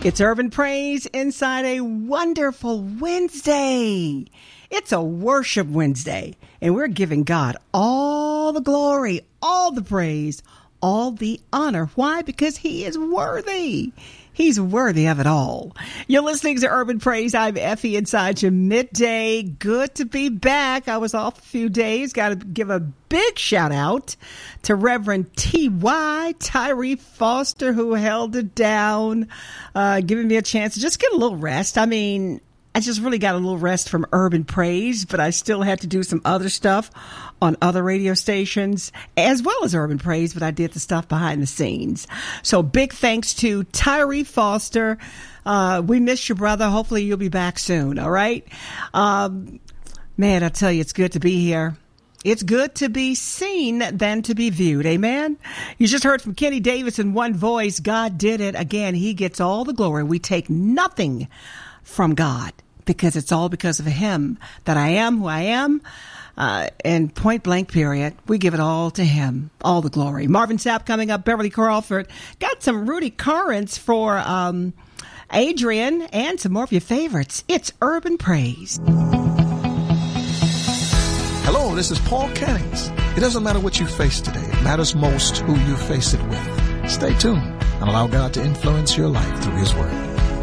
It's Urban Praise inside a wonderful Wednesday. It's a worship Wednesday, and we're giving God all the glory, all the praise, all the honor. Why? Because He is worthy. He's worthy of it all. You're listening to Urban Praise. I'm Effie inside your midday. Good to be back. I was off a few days. Got to give a big shout out to Reverend T.Y. Tyree Foster, who held it down, giving me a chance to just get a little rest. I mean, I just really got a little rest from Urban Praise, but I still had to do some other stuff on other radio stations as well as Urban Praise, but I did the stuff behind the scenes. So big thanks to Tyree Foster. We miss you, brother. Hopefully you'll be back soon. All right. Man, I tell you, it's good to be here. It's good to be seen than to be viewed. Amen. You just heard from Kenny Davis in one voice. God did it again. He gets all the glory. We take nothing from God, because it's all because of Him that I am who I am. And point blank period, we give it all to Him, all the glory. Marvin Sapp coming up, Beverly Crawford. Got some Rudy Currents for Adrian and some more of your favorites. It's Urban Praise. Hello, this is Paul Cannings. It doesn't matter what you face today. It matters most who you face it with. Stay tuned and allow God to influence your life through His Word.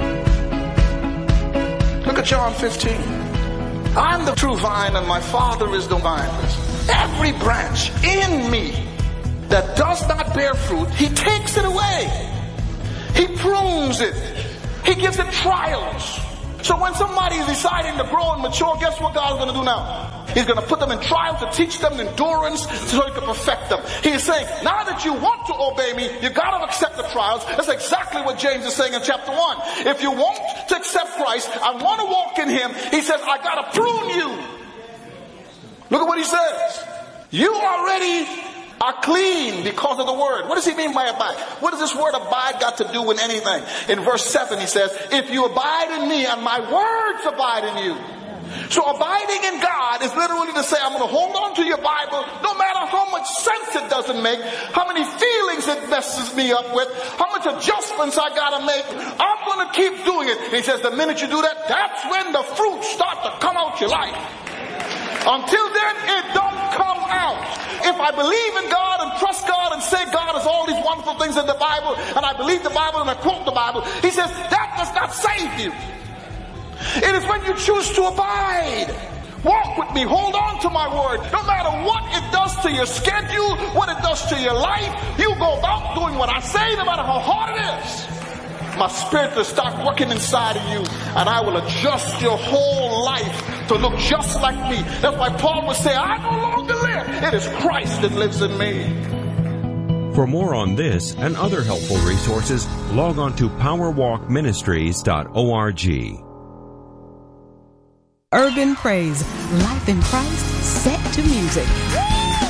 Look at John 15. I'm the true vine and my Father is the vine. Every branch in me that does not bear fruit, He takes it away. He prunes it. He gives it trials. So when somebody is deciding to grow and mature, guess what God's going to do now? He's going to put them in trials to teach them endurance so He can perfect them. He is saying, now that you want to obey me, you got to accept the trials. That's exactly what James is saying in chapter 1. If you want to accept Christ, I want to walk in Him, he says, I got to prune you. Look at what he says. You already are clean because of the word. What does he mean by abide? What does this word abide got to do with anything? In verse 7 he says, if you abide in me and my words abide in you. So abiding in God is literally to say, I'm going to hold on to your Bible no matter how much sense it doesn't make, how many feelings it messes me up with, how much adjustments I got to make. I'm going to keep doing it. And he says the minute you do that, that's when the fruits start to come out your life. Until then, it don't come out. If I believe in God and trust God and say God has all these wonderful things in the Bible, and I believe the Bible and I quote the Bible, he says that does not save you. It is when you choose to abide. Walk with me. Hold on to my word. No matter what it does to your schedule, what it does to your life, you go about doing what I say no matter how hard it is. My spirit will start working inside of you, and I will adjust your whole life to look just like me. That's why Paul would say, I no longer live. It is Christ that lives in me. For more on this and other helpful resources, log on to powerwalkministries.org. Urban Praise, life in Christ set to music.